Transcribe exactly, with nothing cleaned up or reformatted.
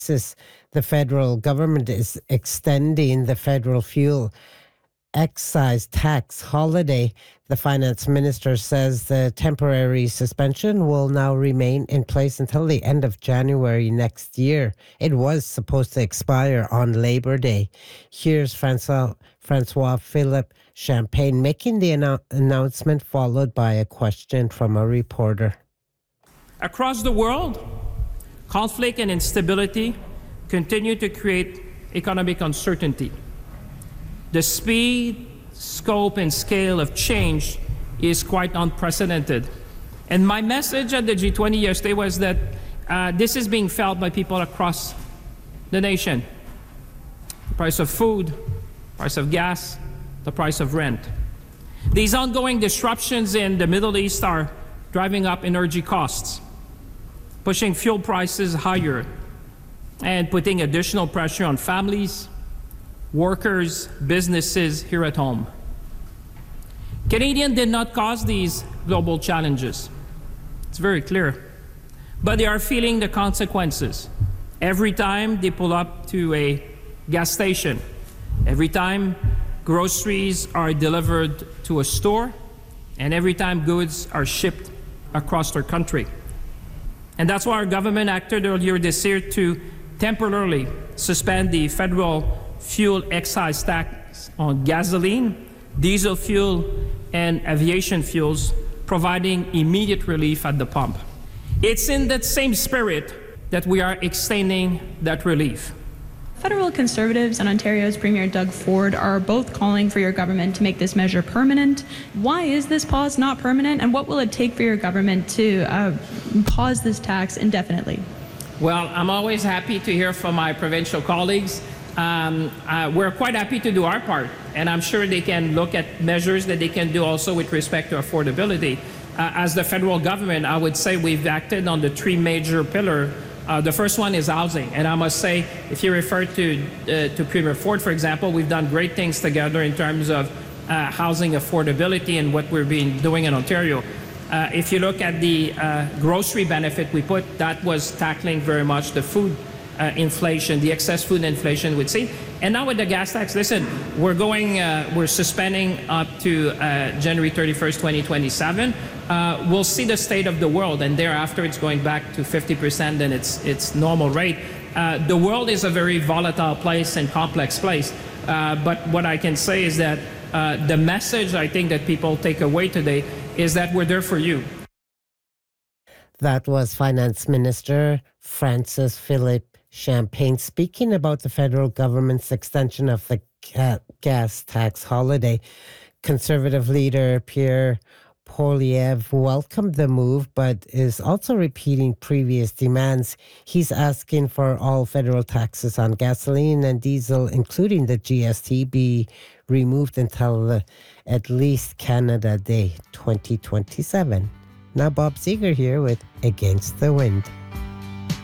The federal government is extending the federal fuel excise tax holiday. The finance minister says the temporary suspension will now remain in place until the end of January next year. It was supposed to expire on Labor Day. Here's Francois, Francois Philippe Champagne making the annou- announcement, followed by a question from a reporter. Across the world, conflict and instability continue to create economic uncertainty. The speed, scope, and scale of change is quite unprecedented. And my message at the G twenty yesterday was that uh, this is being felt by people across the nation. The price of food, the price of gas, the price of rent. These ongoing disruptions in the Middle East are driving up energy costs, pushing fuel prices higher, and putting additional pressure on families, workers, businesses here at home. Canadians did not cause these global challenges. It's very clear. But they are feeling the consequences every time they pull up to a gas station, every time groceries are delivered to a store, and every time goods are shipped across their country. And that's why our government acted earlier this year to temporarily suspend the federal fuel excise tax on gasoline, diesel fuel, and aviation fuels, providing immediate relief at the pump. It's in that same spirit that we are extending that relief. Federal Conservatives and Ontario's Premier Doug Ford are both calling for your government to make this measure permanent. Why is this pause not permanent, and what will it take for your government to uh, pause this tax indefinitely? Well, I'm always happy to hear from my provincial colleagues. Um, uh, we're quite happy to do our part, and I'm sure they can look at measures that they can do also with respect to affordability. Uh, as the federal government, I would say we've acted on the three major pillars. Uh, the first one is housing, and I must say, if you refer to uh, to Premier Ford, for example, we've done great things together in terms of uh, housing affordability and what we've been doing in Ontario. Uh, if you look at the uh, grocery benefit we put, that was tackling very much the food Uh, inflation, the excess food inflation we'd see. And now with the gas tax, listen, we're going, uh, we're suspending up to uh, January thirty-first, twenty twenty-seven. Uh, we'll see the state of the world, and thereafter it's going back to fifty percent and its its normal rate. Uh, the world is a very volatile place and complex place. Uh, but what I can say is that uh, the message I think that people take away today is that we're there for you. That was Finance Minister Francis Philippe Champagne speaking about the federal government's extension of the ga- gas tax holiday. Conservative leader Pierre Poilievre welcomed the move, but is also repeating previous demands. He's asking for all federal taxes on gasoline and diesel, including the G S T, be removed until the, at least Canada Day twenty twenty-seven. Now Bob Seeger here with Against the Wind.